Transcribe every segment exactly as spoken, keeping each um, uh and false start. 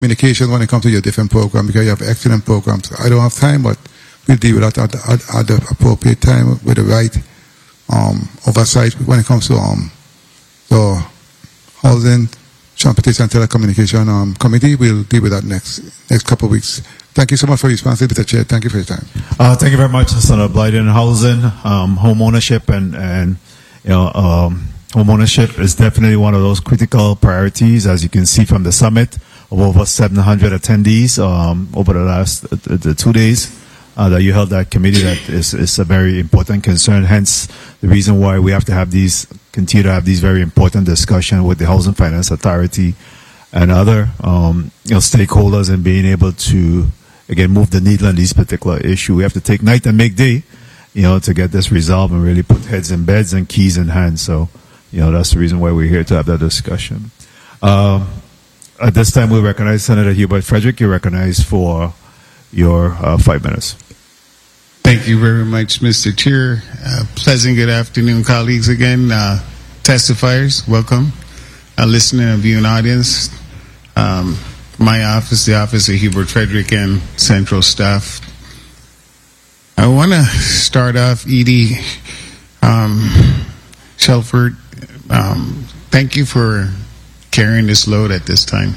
communication when it comes to your different programs, because you have excellent programs. I don't have time, but we'll deal with that at, at, at the appropriate time with the right um, oversight when it comes to um, the Housing, Transportation and Telecommunication um, Committee. We'll deal with that next next couple of weeks. Thank you so much for your response, Mister Chair. Thank you for your time. Uh, thank you very much, Senator Blyden. Housing, um, home ownership, and, and you know, um, home ownership is definitely one of those critical priorities, as you can see from the summit of over seven hundred attendees um, over the last uh, the two days uh, that you held that committee. That is, is a very important concern. Hence, the reason why we have to have these, continue to have these very important discussions with the Housing Finance Authority and other um, you know, stakeholders, and being able to again move the needle on these particular issue. We have to take night and make day, you know, to get this resolved and really put heads in beds and keys in hands. So, you know, that's the reason why we're here to have that discussion. Um, at this time, we recognize Senator Hubert Frederick. You're recognized for your uh, five minutes. Thank you very much, Mister Chair. Uh, pleasant good afternoon, colleagues. Again, uh, testifiers, welcome. Uh, listening and viewing audience. Um, my office, the office of Hubert Frederick, and central staff. I want to start off, Edie um, Shelford. Um, thank you for carrying this load at this time.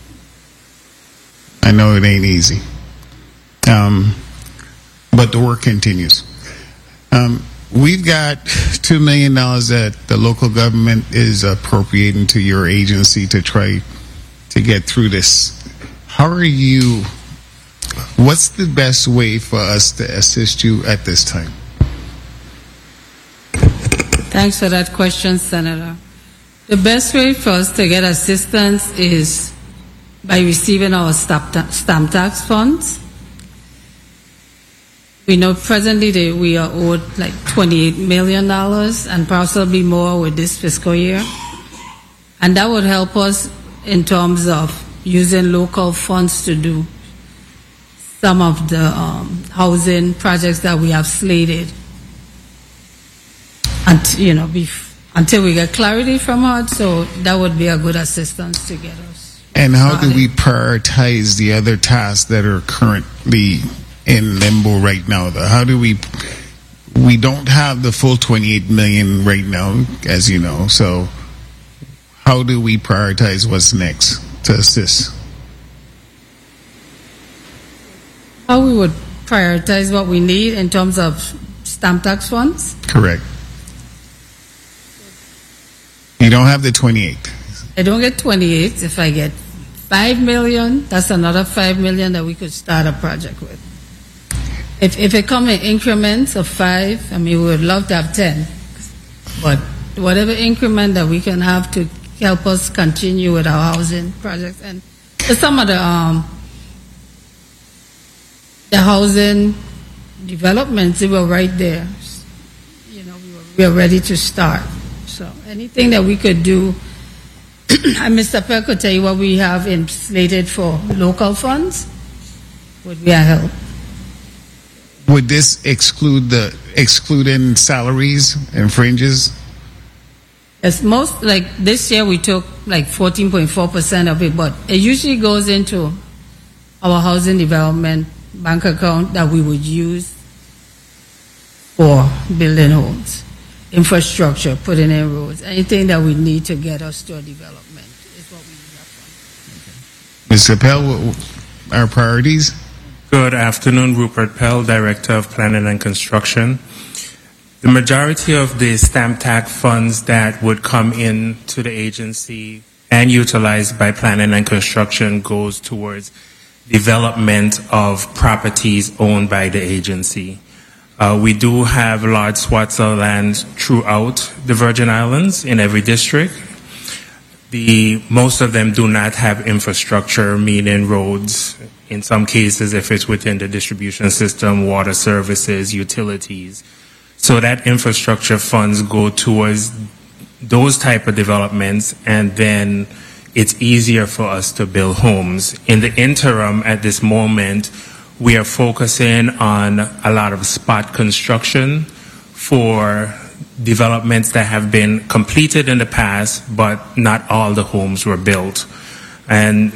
I know it ain't easy. Um, but the work continues. Um, we've got two million dollars that the local government is appropriating to your agency to try to get through this. How are you, what's the best way for us to assist you at this time? Thanks for that question, Senator. The best way for us to get assistance is by receiving our stamp tax funds. We know presently that we are owed like twenty-eight million dollars and possibly more with this fiscal year. And that would help us in terms of using local funds to do some of the um, housing projects that we have slated. And, you know, bef- until we get clarity from her, so that would be a good assistance to get us. And how do we prioritize the other tasks that are currently in limbo right now? Though? How do we, we don't have the full twenty-eight million right now, as you know, so how do we prioritize what's next to assist? How we would prioritize what we need in terms of stamp tax funds? Correct. You don't have the twenty-eight. I don't get twenty-eight. If I get five million, that's another five million that we could start a project with. If if it comes in increments of five, I mean, we would love to have ten. But whatever increment that we can have to help us continue with our housing projects, and some of the um, the housing developments, they were right there. You know, we were, we were ready to start. So anything that we could do, and Mister Peck could tell you what we have in slated for local funds, would be a help. Would this exclude the excluding salaries and fringes? Yes, most, like this year we took like fourteen point four percent of it, but it usually goes into our housing development bank account that we would use for building homes, infrastructure, putting in roads, anything that we need to get us to a development is what we use that for. Mister Pell, our priorities? Good afternoon, Rupert Pell, Director of Planning and Construction. The majority of the stamp tax funds that would come in to the agency and utilized by Planning and Construction goes towards development of properties owned by the agency. Uh, we do have large swaths of land throughout the Virgin Islands in every district. The, most of them do not have infrastructure, meaning roads. In some cases, if it's within the distribution system, water services, utilities. So that infrastructure funds go towards those type of developments, and then it's easier for us to build homes. In the interim, at this moment, we are focusing on a lot of spot construction for developments that have been completed in the past, but not all the homes were built. And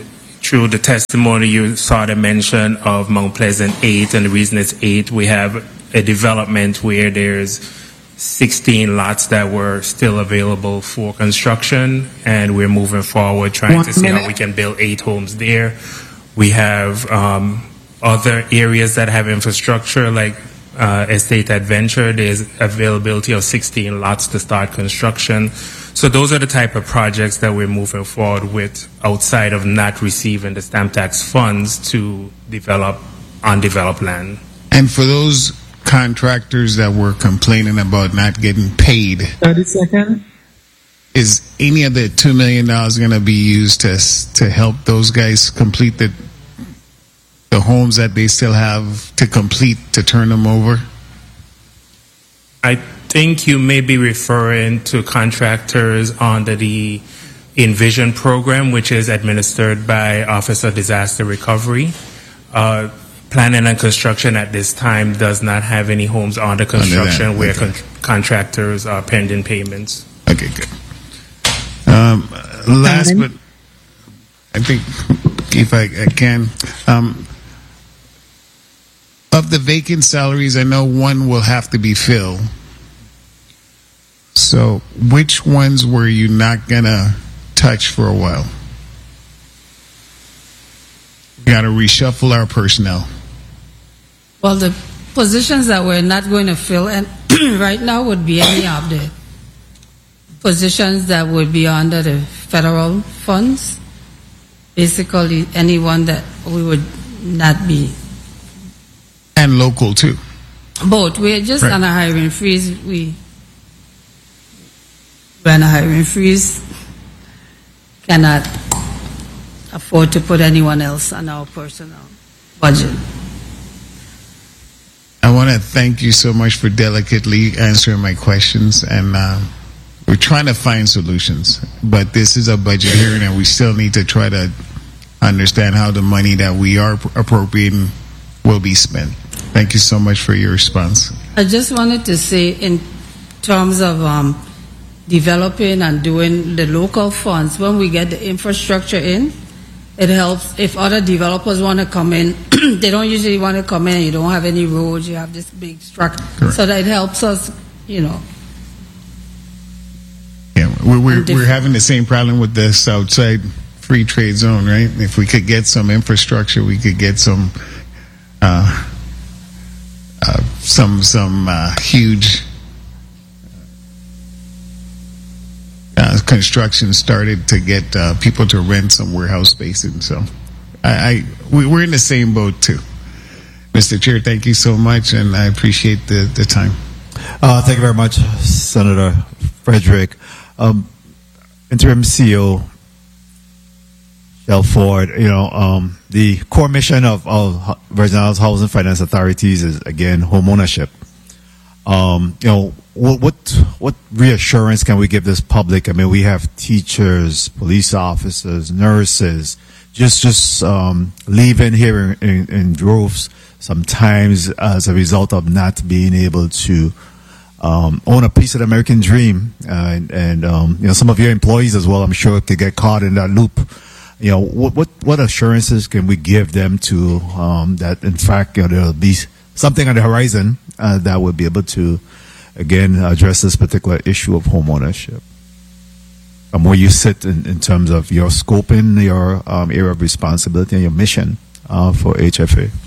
through the testimony, you saw the mention of Mount Pleasant eight, and the reason it's eight, we have a development where there's sixteen lots that were still available for construction, and we're moving forward trying One to see minute. how we can build eight homes there. We have um, other areas that have infrastructure, like uh, Estate Adventure. There's availability of sixteen lots to start construction. So those are the type of projects that we're moving forward with outside of not receiving the stamp tax funds to develop undeveloped land. And for those contractors that were complaining about not getting paid, thirty seconds. is any of the two million dollars going to be used to to help those guys complete the the homes that they still have to complete to turn them over? I think you may be referring to contractors under the Envision program, which is administered by Office of Disaster Recovery. Uh, Planning and construction at this time does not have any homes under construction Under where that, okay. con- contractors are pending payments. Okay, good. Um, last Time. but I think if I, I can, um, of the vacant salaries, I know one will have to be filled. So which ones were you not gonna touch for a while? We gotta reshuffle our personnel. Well, the positions that we're not going to fill and right now would be any of the positions that would be under the federal funds. Basically, anyone that we would not be. And local too. Both. We're just Right. on a hiring freeze. We, we're on a hiring freeze. Cannot afford to put anyone else on our personnel budget. I want to thank you so much for delicately answering my questions, and uh, we're trying to find solutions. But this is a budget hearing, and we still need to try to understand how the money that we are appropriating will be spent. Thank you so much for your response. I just wanted to say, in terms of um, developing and doing the local funds, when we get the infrastructure in, it helps if other developers want to come in. They don't usually want to come in. You don't have any roads. You have this big structure, Correct. so that it helps us. You know, Yeah, we're we're, And if- we're having the same problem with the Southside Free Trade Zone, right? If we could get some infrastructure, we could get some uh, uh, some some uh, huge uh, construction started to get uh, people to rent some warehouse space, and so I, I we, we're in the same boat too. Mister Chair, thank you so much, and I appreciate the, the time. Uh, thank you very much, Senator Frederick. Um, Interim C E O Shell Ford, you know, um, the core mission of, of Virgin Islands Housing Finance Authorities is, again, home ownership. Um, you know, what, what what reassurance can we give this public? I mean, we have teachers, police officers, nurses, just just um, leaving here in, in, in droves, sometimes as a result of not being able to um, own a piece of the American dream. Uh, and and um, you know, some of your employees as well, I'm sure, could get caught in that loop. You know, what what, what assurances can we give them to um, that, in fact, you know, there'll be something on the horizon uh, that would be able to, again, address this particular issue of home ownership? And where you sit in, in terms of your scoping, your um, area of responsibility, and your mission uh, for H F A.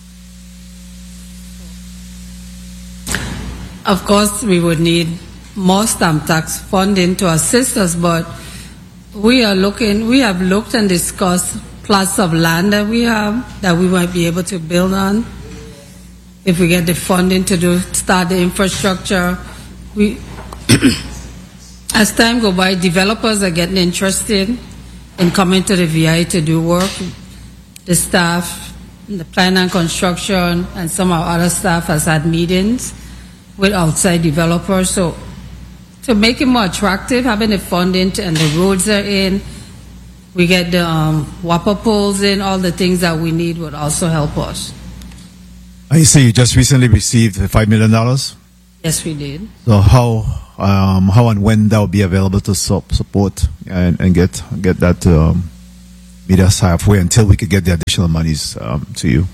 of course, we would need more stamp tax funding to assist us, but we are looking. We have looked and discussed plots of land that we have that we might be able to build on. If we get the funding to do start the infrastructure, we as time go by, developers are getting interested in coming to the V I to do work. The staff, the plan and construction, and some of our other staff has had meetings with outside developers. So to make it more attractive, having the funding to, and the roads are in, we get the um, whopper poles in, all the things that we need would also help us. I see you just recently received five million dollars. Yes, we did. So how um, how and when that will be available to su- support and, and get get that um, meet us halfway until we could get the additional monies um, to you.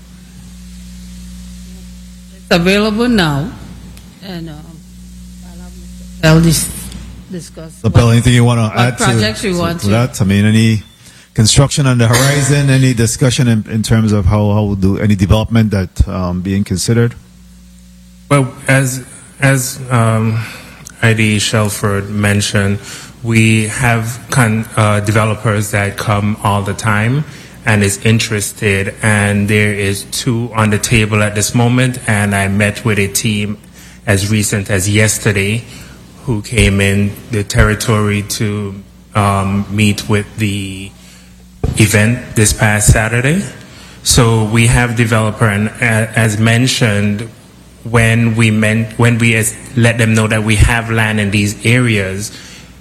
It's available now, and um, I'll have Mister Pell dis- discuss. So, Pell, anything you want to add to, projects we to, want to to. that? I mean, any construction on the horizon, any discussion in, in terms of how, how do any development that um, being considered? Well, as as um, I D Shelford mentioned, we have con- uh, developers that come all the time and is interested, and there is two on the table at this moment, and I met with a team as recent as yesterday who came in the territory to um, meet with the event this past Saturday. So we have developer, and uh, as mentioned, when we meant when we as let them know that we have land in these areas,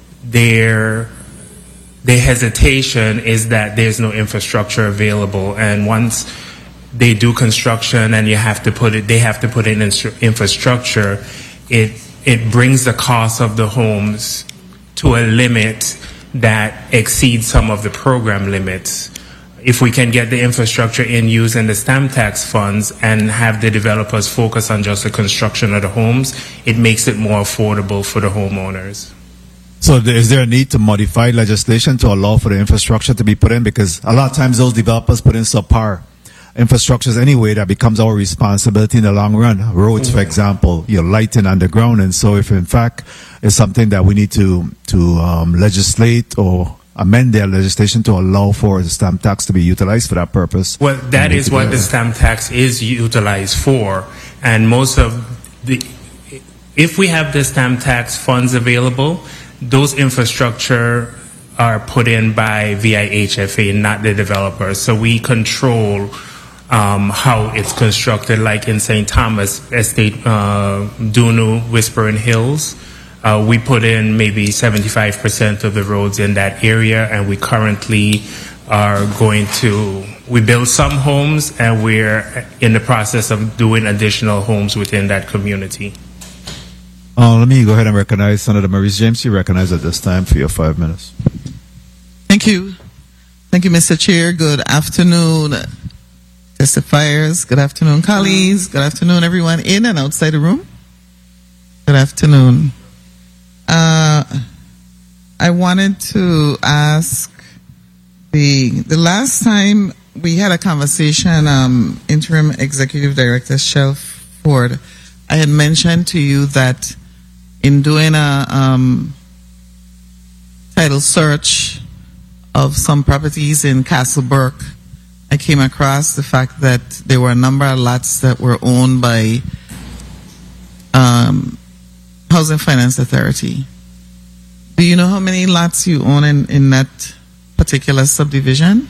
their their hesitation is that there's no infrastructure available, and once they do construction and you have to put it, they have to put in infrastructure, it it brings the cost of the homes to a limit that exceeds some of the program limits. If we can get the infrastructure in using the stamp tax funds and have the developers focus on just the construction of the homes, it makes it more affordable for the homeowners. So is there a need to modify legislation to allow for the infrastructure to be put in? Because a lot of times those developers put in subpar infrastructures anyway that becomes our responsibility in the long run. Roads, for example, your lighting underground. And so if in fact it's something that we need to, to um, legislate or amend their legislation to allow for the stamp tax to be utilized for that purpose. Well, that is what the stamp tax is utilized for. And most of the, if we have the stamp tax funds available, those infrastructure are put in by V I H F A, not the developers. So we control um, how it's constructed, like in Saint Thomas Estate, uh, Dunu, Whispering Hills. Uh, we put in maybe seventy-five percent of the roads in that area, and we currently are going to, we build some homes, and we're in the process of doing additional homes within that community. Uh, let me go ahead and recognize Senator Maurice James. You recognize at this time for your five minutes. Thank you. Thank you, Mister Chair. Good afternoon, testifiers. Good afternoon, colleagues. Good afternoon, everyone in and outside the room. Good afternoon. Uh, I wanted to ask the the last time we had a conversation, um, Interim Executive Director Shelford, I had mentioned to you that in doing a um, title search of some properties in Castle Burke, I came across the fact that there were a number of lots that were owned by um, Housing Finance Authority. Do you know how many lots you own in, in that particular subdivision?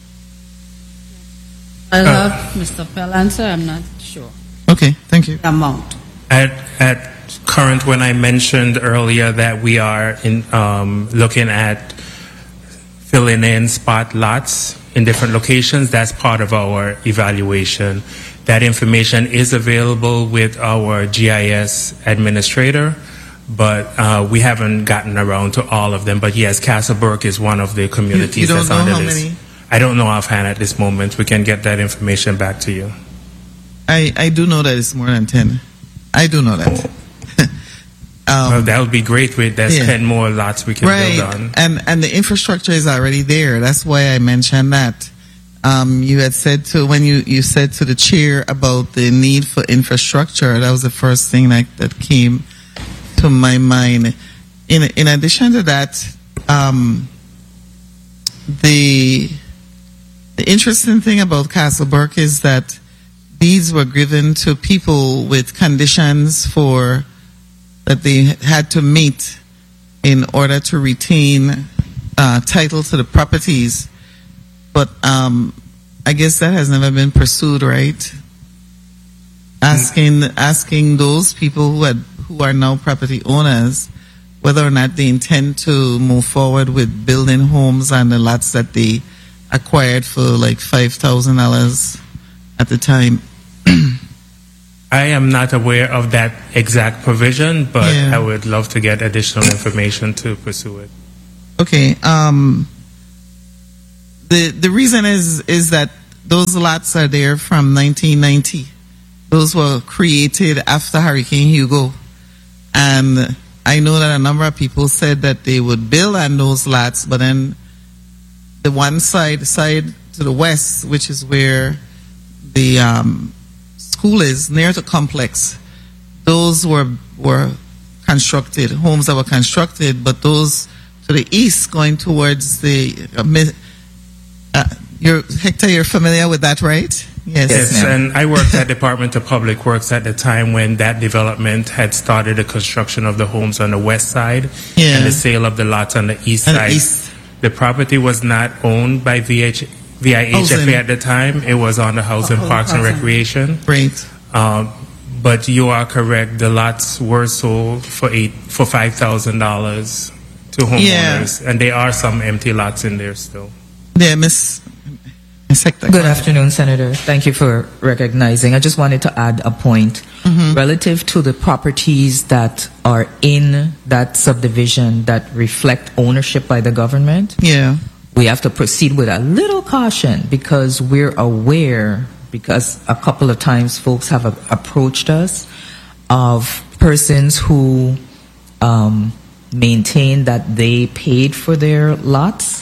I'll have Mister Pell answer. I'm not sure. Okay, thank you. The amount. At, at current, when I mentioned earlier that we are in, um, looking at filling in spot lots in different locations, that's part of our evaluation. That information is available with our G I S administrator, but uh, we haven't gotten around to all of them. But yes, Castle Burke is one of the communities you, you don't that's know on the how list. Many? I don't know offhand at this moment. We can get that information back to you. I, I do know that it's more than ten. I do know that. um, well, that would be great. With there's yeah. ten more lots we can right. build on. And and the infrastructure is already there. That's why I mentioned that. Um, you had said to when you, you said to the chair about the need for infrastructure. That was the first thing that, that came to my mind. In in addition to that, um, the the interesting thing about Castle Burke is that these were given to people with conditions for that they had to meet in order to retain uh, title to the properties. But um, I guess that has never been pursued, right? Asking asking those people who had who are now property owners whether or not they intend to move forward with building homes on the lots that they acquired for like five thousand dollars at the time. I am not aware of that exact provision, but Yeah. I would love to get additional information to pursue it. Okay. Um, the the reason is is that those lots are there from nineteen ninety. Those were created after Hurricane Hugo, and I know that a number of people said that they would build on those lots, but then the one side side to the west, which is where the um, school is, near the complex, those were were constructed, homes that were constructed, but those to the east going towards the uh, mid, uh, you're, Hector, you're familiar with that, right? Yes. Yes, and I worked at Department of Public Works at the time when that development had started the construction of the homes on the west side Yeah. and the sale of the lots on the east And side. east. The property was not owned by V H, V I H F Housing. A at the time. It was on the Housing, Oh, Parks and housing. Recreation. Great. Um, but you are correct. The lots were sold for eight for five thousand dollars to homeowners, and there are some empty lots in there still. Yeah, Miss Miss Hector. Good afternoon, Senator. Thank you for recognizing. I just wanted to add a point relative to the properties that are in that subdivision that reflect ownership by the government. Yeah. We have to proceed with a little caution because we're aware, because a couple of times folks have a, approached us of persons who um, maintain that they paid for their lots,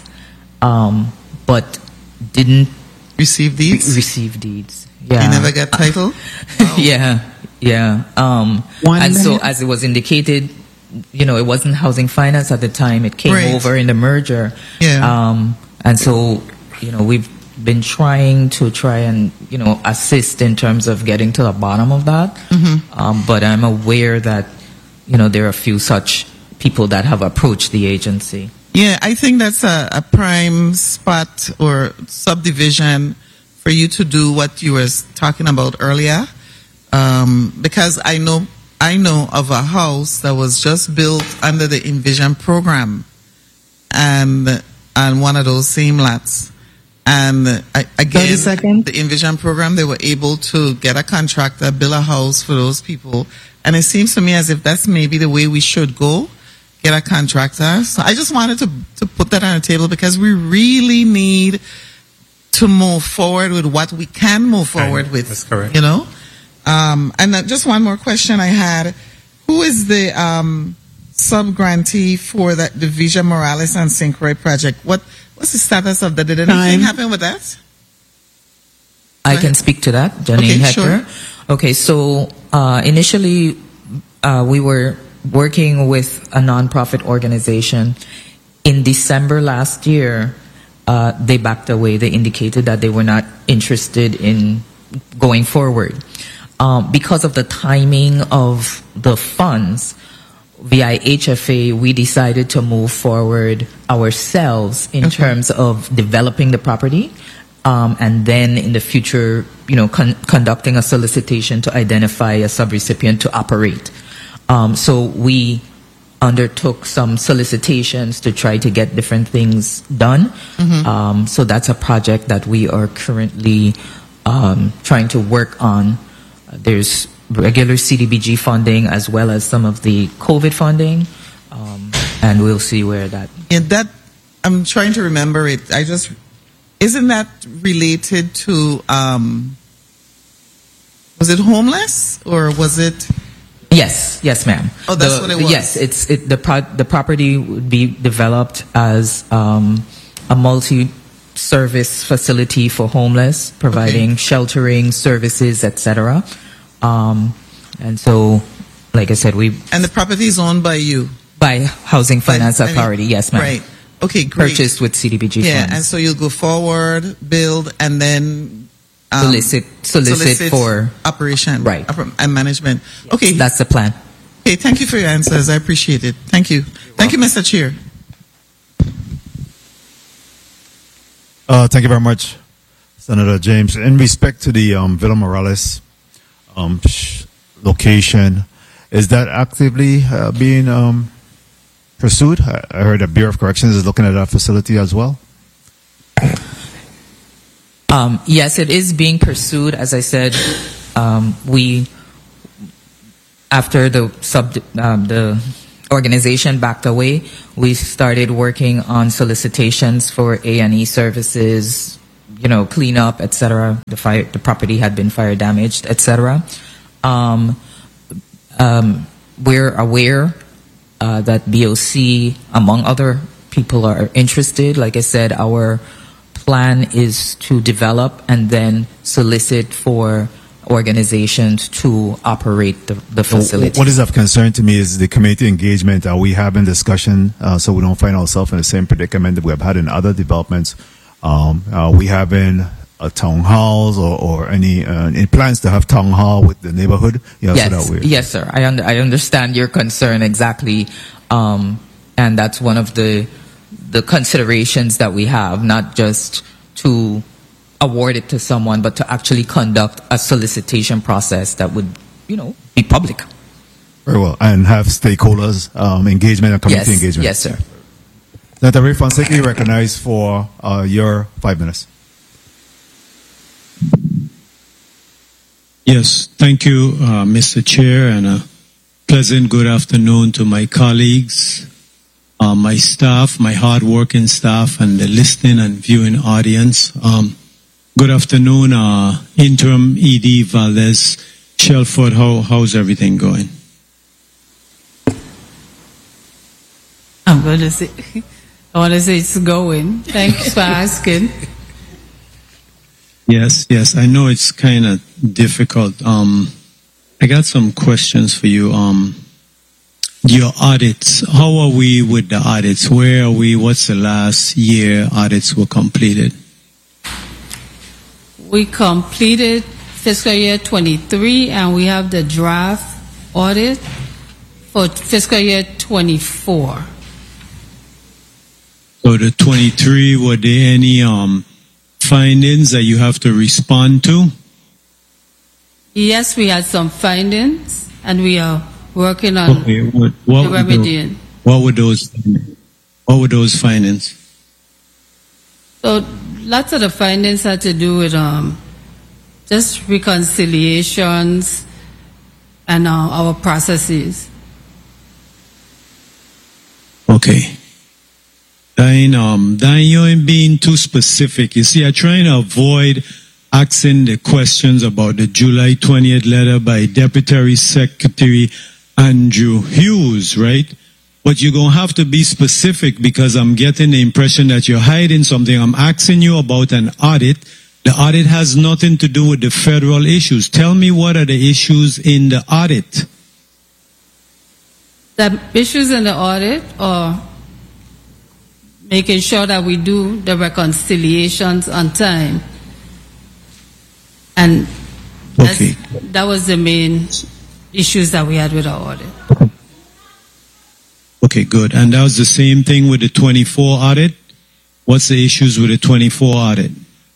um, but didn't Receive deeds. re- receive deeds. Yeah, You never get title. yeah, yeah. Um, One and so, minute. as it was indicated, you know, it wasn't housing finance at the time. It came Right. over in the merger. Yeah. Um, and so, you know, we've been trying to try and, you know, assist in terms of getting to the bottom of that. Mm-hmm. Um, but I'm aware that, you know, there are a few such people that have approached the agency. Yeah, I think that's a, a prime spot or subdivision for you to do what you were talking about earlier. Um, because I know I know of a house that was just built under the Envision program, and and one of those same lots. And I, again, thirty seconds. the Envision program, they were able to get a contractor, build a house for those people. And it seems to me as if that's maybe the way we should go. Get a contractor. So I just wanted to, to put that on the table because we really need to move forward with what we can move forward Right. with. That's correct. You know? Um, and uh, just one more question I had. Who is the um, sub-grantee for that, the Vija Morales and Saint Croix project? What What's the status of that? Did anything Time. happen with that? I Go can ahead. speak to that, Janine Okay, Hector. sure. Okay, so uh, initially uh, we were working with a nonprofit organization. In December last year, uh, they backed away. They indicated that they were not interested in going forward. Um, because of the timing of the funds, V I H F A, we decided to move forward ourselves in Okay. terms of developing the property, um, and then in the future, you know, con- conducting a solicitation to identify a subrecipient to operate. Um, so we undertook some solicitations to try to get different things done. Um, so that's a project that we are currently um, trying to work on. Uh, There's regular C D B G funding as well as some of the COVID funding, um, and we'll see where that. Yeah, that I'm trying to remember it. I just isn't that related to um was it homeless or was it Yes, yes, ma'am. Oh, that's The- what it was. Yes, it's it, the pro- the property would be developed as um, a multi-service facility for homeless, providing Okay. sheltering services, et cetera. Um, and so, like I said, we and the property is owned by you? by Housing Finance I mean, Authority. Yes, ma'am. Right. Okay, great. Purchased with C D B G Yeah, funds. and so you'll go forward, build, and then um, solicit, solicit, for. operation, Right. oper- and management. Okay, That's the plan. okay. Thank you for your answers. I appreciate it. Thank you. Thank you, Mister Chair. Uh, thank you very much, Senator James. In respect to the um, Villa Morales um, sh- location, is that actively uh, being um, pursued? I I heard the Bureau of Corrections is looking at that facility as well. Um, yes, it is being pursued. As I said, um, we, after the sub, um, the organization backed away, we started working on solicitations for A and E services, you know, cleanup, et cetera. The fire, the property had been fire damaged, et cetera. Um, um, we're aware uh, that B O C, among other people, are interested. Like I said, our plan is to develop and then solicit for organizations to operate the, the facility. What is of concern to me is the community engagement. Are we having discussion uh, so we don't find ourselves in the same predicament that we have had in other developments? Um, are we having a town halls or, or any, uh, any plans to have town hall with the neighborhood? Yeah, yes, so that we, yes, sir. I, un- I understand your concern exactly, um, and that's one of the the considerations that we have, not just to award it to someone, but to actually conduct a solicitation process that would, you know, be public. Very well, and have stakeholders um, engagement and community Yes, engagement. yes, sir. Senator Ray Fonseca, you recognized for uh, your five minutes. Yes, thank you, uh, Mister Chair, and a pleasant good afternoon to my colleagues, uh, my staff, my hard-working staff, and the listening and viewing audience. Um, good afternoon, uh, Interim E D Valdez Shelford. How, how's everything going? I'm going to say, I want to say it's going. Thanks for asking. Yes, yes, I know it's kind of difficult. Um, I got some questions for you. Um, your audits, how are we with the audits? Where are we? What's the last year audits were completed? We completed fiscal year twenty-three, and we have the draft audit for fiscal year twenty-four. So the twenty-three, were there any um, findings that you have to respond to? Yes, we had some findings, and we are working on Okay, what, what, the were remedying. those, what were those? What were those findings? So lots of the findings had to do with um, just reconciliations and uh, our processes. Okay. Then, um, then you ain't being too specific. You see, I'm trying to avoid asking the questions about the July twentieth letter by Deputy Secretary Andrew Hughes, right? But you're going to have to be specific because I'm getting the impression that you're hiding something. I'm asking you about an audit. The audit has nothing to do with the federal issues. Tell me what are the issues in the audit? The issues in the audit are making sure that we do the reconciliations on time. And that's, Okay. that was the main issues that we had with our audit. Okay, good. And that was the same thing with the twenty-four audit? What's the issues with the twenty-four audit?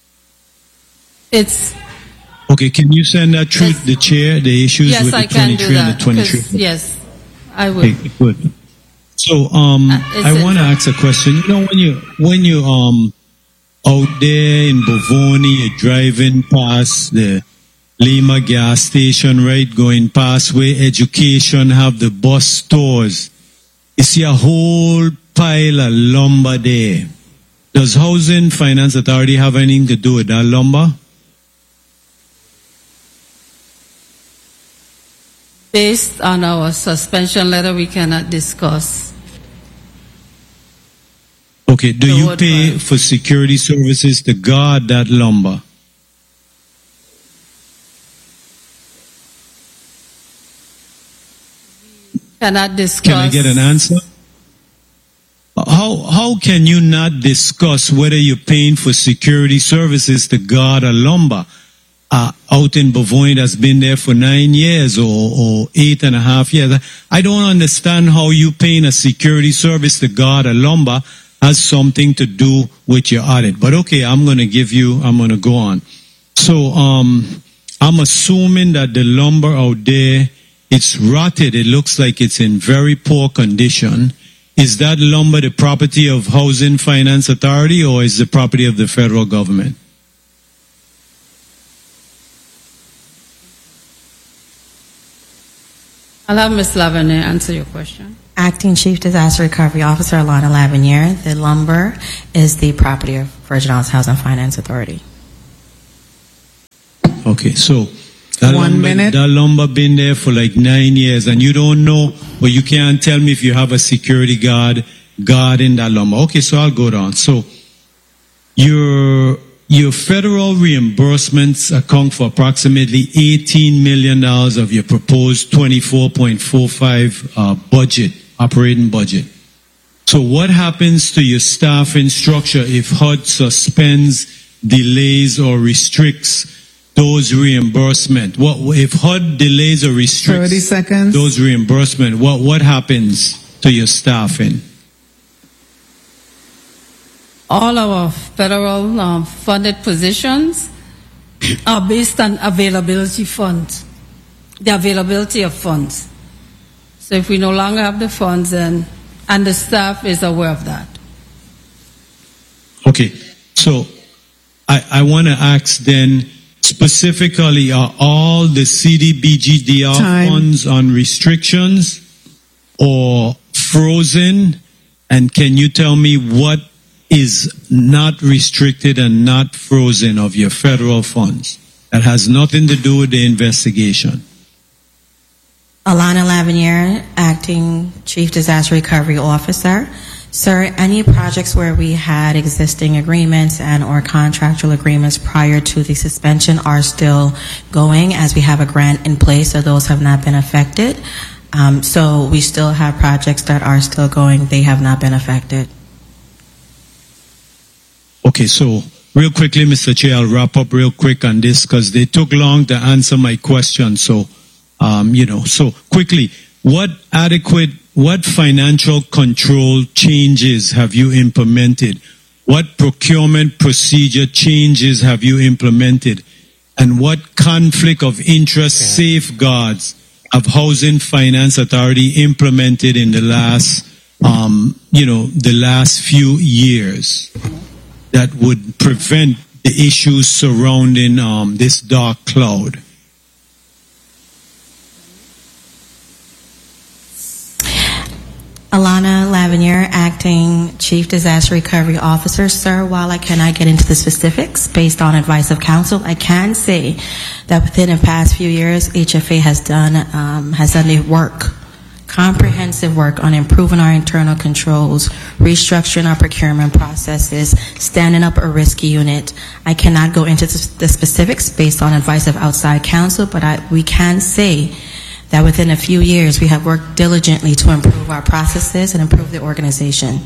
It's Okay, can you send that through Yes. the chair, the issues yes, with I the can do twenty-three and that. the twenty-three? 'cause- Yes, I will. Okay, good. So, um, Uh, it's I in- want to ask a question. You know, when you, when you, um, out there in Bovoni, you're driving past the Lima gas station, right? Going past where education have the bus stores. You see a whole pile of lumber there. Does Housing Finance Authority have anything to do with that lumber? Based on our suspension letter, we cannot discuss. Okay, do The you what pay part? for security services to guard that lumber? Cannot discuss. Can I get an answer? How how can you not discuss whether you're paying for security services to guard a lumber uh, out in Bavoin that's been there for nine years or, or eight and a half years? I don't understand how you paying a security service to guard a lumber has something to do with your audit. But okay, I'm going to give you, I'm going to go on. So um, I'm assuming that the lumber out there, it's rotted. It looks like it's in very poor condition. Is that lumber the property of Housing Finance Authority or is the property of the federal government? I'll have Miz Lavinier answer your question. Acting Chief Disaster Recovery Officer Alana Lavinier. The lumber is the property of Virgin Islands Housing Finance Authority. Okay, so that One lumber, minute. that lumber been there for like nine years, and you don't know, but you can't tell me if you have a security guard guarding that lumber. Okay, so I'll go down. So your your federal reimbursements account for approximately eighteen million dollars of your proposed twenty-four point four five uh, budget, operating budget. So what happens to your staffing structure if H U D suspends, delays, or restricts those reimbursement? What if H U D delays or restricts thirty seconds. those reimbursement? What what happens to your staffing? All our federal um, funded positions are based on availability funds, the availability of funds. So if we no longer have the funds, then, and the staff is aware of that. Okay, so I, I want to ask then, specifically, are all the C D B G D R Time. funds on restrictions or frozen? And can you tell me what is not restricted and not frozen of your federal funds? That has nothing to do with the investigation. Alana Lavinier, Acting Chief Disaster Recovery Officer. Sir, any projects where we had existing agreements and or contractual agreements prior to the suspension are still going, as we have a grant in place, so those have not been affected. Um, so we still have projects that are still going. They have not been affected. Okay, so real quickly, Mister Chair, I'll wrap up real quick on this because they took long to answer my question. So, um, you know, so quickly, what adequate, what financial control changes have you implemented? What procurement procedure changes have you implemented? And what conflict of interest safeguards have Housing Finance Authority implemented in the last, um, you know, the last few years that would prevent the issues surrounding um, this dark cloud? Alana Lavinier, Acting Chief Disaster Recovery Officer. Sir, while I cannot get into the specifics based on advice of counsel, I can say that within the past few years, H F A has done um, has done the work, comprehensive work on improving our internal controls, restructuring our procurement processes, standing up a risk unit. I cannot go into the specifics based on advice of outside counsel, but I, we can say that within a few years we have worked diligently to improve our processes and improve the organization.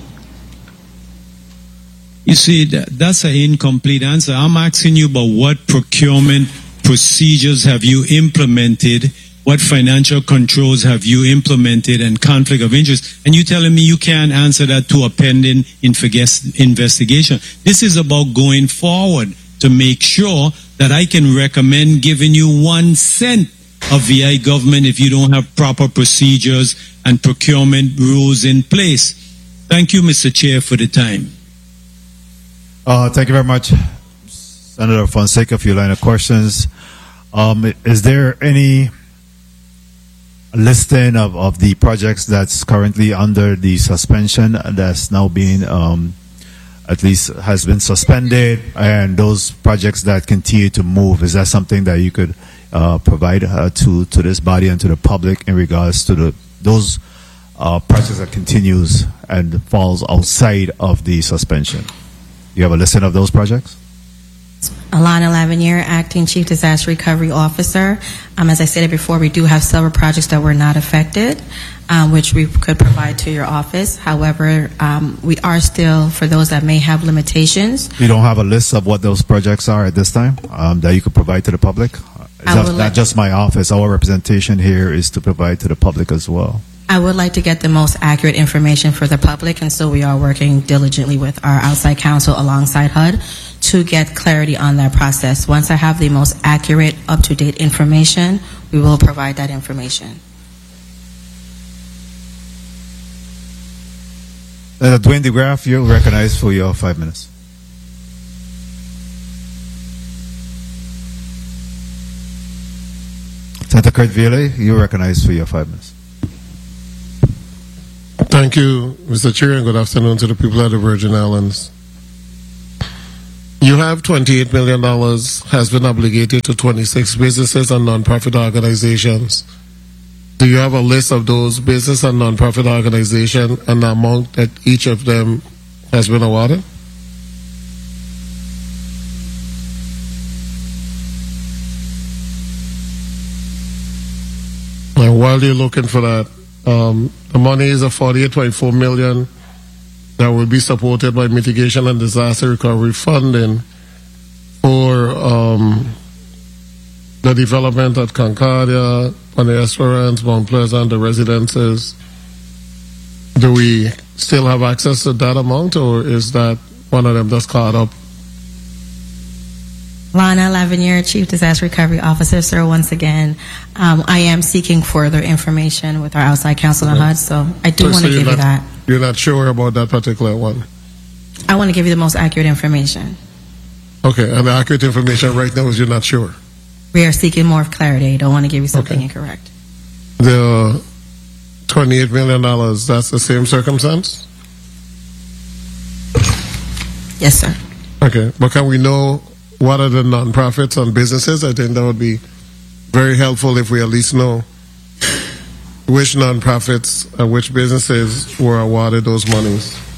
You see, that, that's an incomplete answer. I'm asking you about what procurement procedures have you implemented, what financial controls have you implemented, and conflict of interest. And you telling me you can't answer that to a pending investigation. This is about going forward to make sure that I can recommend giving you one cent of V I government if you don't have proper procedures and procurement rules in place. Thank you, Mister Chair, for the time. Uh, thank you very much, Senator Fonseca, for your line of questions. Um, is there any listing of, of the projects that's currently under the suspension that's now being, um, at least has been suspended, and those projects that continue to move? Is that something that you could uh, provide uh, to, to this body and to the public in regards to the those uh, projects that continues and falls outside of the suspension? You have a listing of those projects? Alana Lavinier, Acting Chief Disaster Recovery Officer. Um, as I stated before, we do have several projects that were not affected, um, which we could provide to your office. However, um, we are still, for those that may have limitations. You don't have a list of what those projects are at this time um, that you could provide to the public? It's not, not just my office. Our representation here is to provide to the public as well. I would like to get the most accurate information for the public, and so we are working diligently with our outside counsel alongside H U D to get clarity on that process. Once I have the most accurate, up-to-date information, we will provide that information. Uh, Dwayne DeGraff, you're recognized for your five minutes. Senator Kurt Vile, you're recognized for your five minutes. Thank you, Mister Chair, and good afternoon to the people of the Virgin Islands. You have twenty-eight million dollars has been obligated to twenty-six businesses and non-profit organizations. Do you have a list of those business and non-profit organizations and the amount that each of them has been awarded? And while you're looking for that, um, the money is a forty-eight point four million dollars that will be supported by mitigation and disaster recovery funding for um, the development at Concordia, Panay Esperance, Mount Pleasant, the residences. Do we still have access to that amount, or is that one of them that's caught up? Lana Lavinier, Chief Disaster Recovery Officer. Sir, once again, um, I am seeking further information with our outside counsel in H U D, so I do So- want so to you're give you not- that. You're not sure about that particular one? I want to give you the most accurate information. Okay, and the accurate information right now is you're not sure. We are seeking more clarity. I don't want to give you something Okay. incorrect. The twenty-eight million dollars, that's the same circumstance? Yes, sir. Okay, but can we know what are the nonprofits and businesses? I think that would be very helpful if we at least know which nonprofits and which businesses were awarded those monies.